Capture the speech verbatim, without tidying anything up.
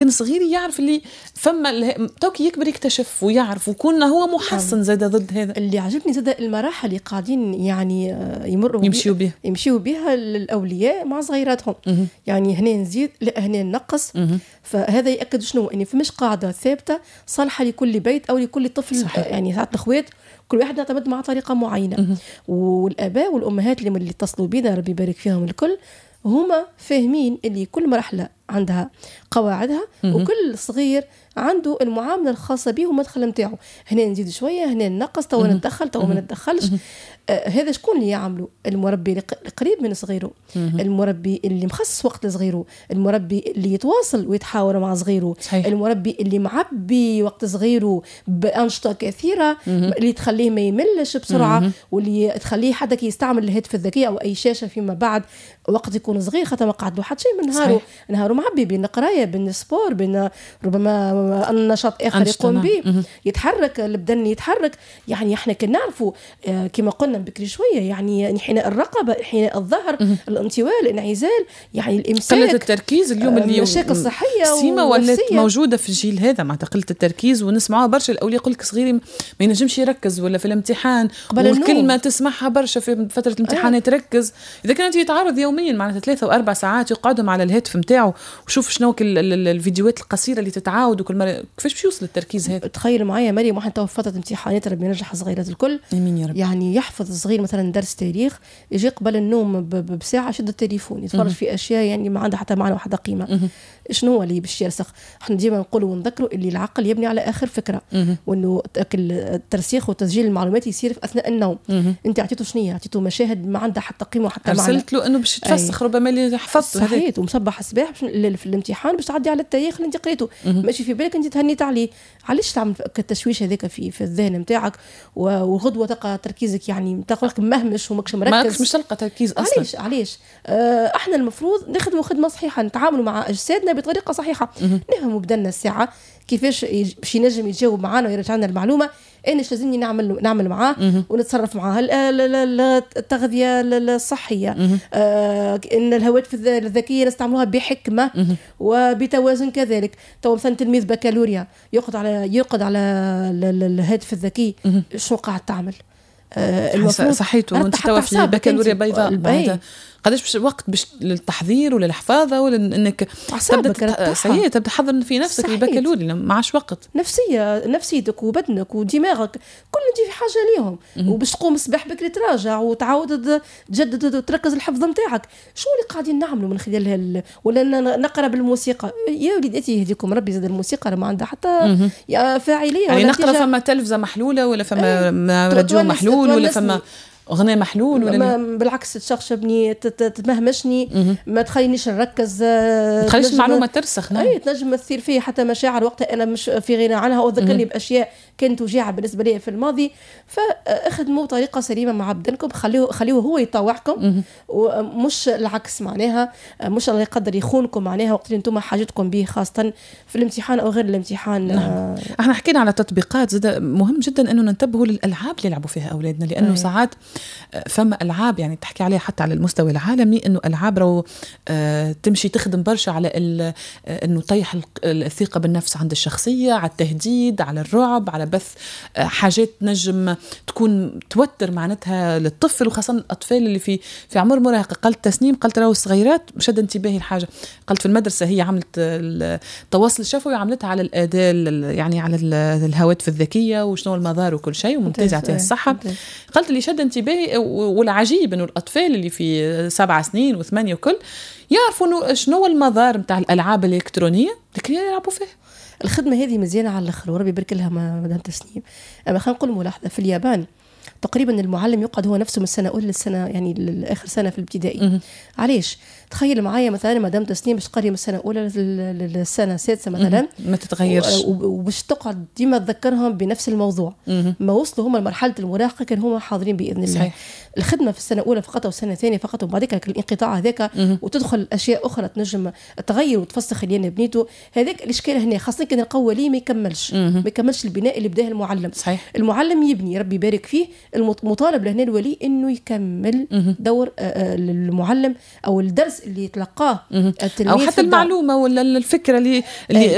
من صغير يعرف اللي فما توك يكبر يكتشف ويعرف ويكون هو محسن زاد ضد هذا. اللي عجبني زاد المراحل اللي قاعدين يعني يمروا يمشيوا بها يمشيوا بها الأولياء مع صغيراتهم. يعني هنا نزيد لا هنا نقص. فهذا يأكد شنو اني فمش قاعده ثابته صالحه لكل بيت او لكل طفل. صحيح. يعني ساعات الاخوات كل واحد يعتمد مع طريقه معينه. والاباء والامهات اللي اللي اتصلوا بينا ربي يبارك فيهم الكل هما فاهمين اللي كل مرحله عندها قواعدها وكل صغير عنده المعامله الخاصه به والمدخل نتاعو. هنا نزيد شويه هنا نقص تو نتدخل تو ما نتدخلش. آه هذا شكون اللي يعملوا؟ المربي القريب من صغيره، المربي اللي مخصص وقت لصغيره، المربي اللي يتواصل ويتحاور مع صغيره. صحيح. المربي اللي معبي وقت صغيره بأنشطة كثيرة اللي تخليه ما يملش بسرعة واللي تخليه حتى كي يستعمل الهاتف الذكي أو أي شاشة فيما بعد وقت يكون صغير خاطر ما قعد له حتى شيء من نهاره. نهاره معبي بين قراية بين سبور بين ربما النشاط آخر يقوم به، يتحرك البدن يتحرك. يعني احنا كنا نعرفوا آه كما قلنا بكري شوية يعني انحناء الرقبة انحناء الظهر الانطوال الانعزال يعني الامساك قلة التركيز اليوم آه اللي مشاكل صحية سيما ولات موجودة في الجيل هذا مع قلة التركيز ونسمعها برشا. الأولياء يقول لك صغيري ما ينجمش يركز ولا في الامتحان والكلمة تسمعها برشا في فترة الامتحانات آه. ركز. إذا كانت يتعرض يوميا معناتها ثلاثة وأربع ساعات يقعدهم على الهاتف متاعه وشوف شنو الفيديوهات القصيرة اللي تتعاود وكل مرة كيفاش باش يوصل التركيز هذا. تخيل معايا مريم واحد تو فترة امتحانات ربي ينجح الصغيرات الكل يا رب. يعني يحفظ الصغير مثلا درس تاريخ يجي قبل النوم بساعة يشد التليفون يتفرج في أشياء يعني ما عندها حتى معنى واحدة قيمة. شنو هو اللي باش يرسخ؟ احنا ديما نقولوا ونذكروا اللي العقل يبني على آخر فكرة وانه الترسيخ وتسجيل المعلومات يصير في أثناء النوم. انت عطيته شنية؟ عطيته مشاهد ما عندها حتى قيمة وحتى معنى. ارسلت له انه باش تفسخ ربما اللي حفظته صحيح ومصبح الصباح في الامتحان باش تعدي على التاريخ اللي انت قريته ماشي في بالك انت تهنيت عليه. علاش تعمل التشويش هذاك في في الذهن نتاعك وغدوه تلقى تركيزك يعني تلقاك مهمش وماكش مركز مش تلقى تركيز اصلا. علاش علاش آه احنا المفروض نخدموا خدمه صحيحه نتعاملوا مع اجسادنا بطريقه صحيحه نفهموا بدلنا الساعه كيفاش باش ينجم يجاوب معنا ويرجع لنا المعلومه ايش لازمني نعمل نعمل معاه ونتصرف معاه. التغذيه الصحيه آه ان الهواتف الذكيه نستعملوها بحكمه وبتوازن كذلك. تو مثلا تلميذ بكالوريا يقعد على يقعد على الهاتف الذكي شنو قاعد تعمل؟ آه المفروض صحيت وانت توا في بكالوريا بيضاء قداش باش وقت باش للتحضير ولا الحفاظه ولا انك تبدا سيئه تبدا تحضر في نفسك البكالوريا ما عادش وقت. نفسيه نفسيتك وبدنك ودماغك كل انت في حاجه ليهم وباش تقوم الصباح بكري تراجع وتعاود تجدد وتركز الحفظ نتاعك. شو اللي قاعدين نعملوا من خلال ولا نقرا بالموسيقى؟ يا وليداتي يهديكم ربي زاد الموسيقى ما عندها حتى فاعليه يعني نقرا فما تلفزه محلوله ولا فما راديو محلول ولا فما أغنية محلول ولا بالعكس تشخشبني تتمهمشني ما تخلينيش نركز ما تخليش المعلومة ترسخ. أي تنجم تصير فيه حتى مشاعر وقت أنا مش في غنى عنها وذكرني بأشياء كانت وجيعة بالنسبة لي في الماضي. فأخدموا طريقة سليمة مع بدنكم خليه خليه هو يطوعكم ومش العكس معناها مش الله يقدر يخونكم معناها وقت أنتم حاجتكم به خاصة في الامتحان أو غير الامتحان. نعم. احنا حكينا على تطبيقات زاد مهم جدا أنه ننتبهوا للألعاب اللي يلعبوا فيها أولادنا لأنه ساعات فما ألعاب يعني تحكي عليها حتى على المستوى العالمي إنه ألعاب رو آه تمشي تخدم برشا على آه إنه طيح الثقة بالنفس عند الشخصية على التهديد على الرعب على بث آه حاجات نجم تكون توتر معناتها للطفل وخاصة الأطفال اللي في في عمر مراهقة. قلت تسنيم قلت راهو الصغيرات شد انتباهي الحاجة قلت في المدرسة هي عملت التواصل الشفوي وعملتها على الأداة يعني على الهواتف الذكية وشنو المضار وكل شيء وممتاز يعطيها الصحة. قلت اللي شد انتباهي والعجيب انه الاطفال اللي في سبع سنين وثمانية وكل يعرفوا انه شنو المضار نتاع الالعاب الالكترونيه لكن يلعبوا فيها. الخدمه هذه مزيانه على الاخر وربي يبارك لها مدام تسنيم. اما خلينا نقول ملاحظه في اليابان تقريبا المعلم يقعد هو نفسه من السنه الاولى للسنه يعني لاخر سنه في الابتدائي. علاش؟ تخيل معايا مثلا مدام تسنيم باش تقري من السنه الاولى للسنه السادسه مثلا ما تتغيرش وباش تقعد ديما تذكرهم بنفس الموضوع. ما وصلوا هم لمرحله المراهقه كان هم حاضرين باذن الله. صحيح. الخدمه في السنه الاولى فقط والسنه الثانيه فقط وبعد كده الانقطاع هذاك وتدخل اشياء اخرى تنجم تغير وتفسخ اللي انا بنيته. هذاك الاشكال هنا خاصه كان القوالي ما يكملش ما يكملش البناء اللي بداه المعلم. صحيح. المعلم يبني ربي يبارك فيه المطالب لهنا الولي انه يكمل دور المعلم او الدرس اللي يتلقاه او حتى المعلومه ولا الفكره اللي اللي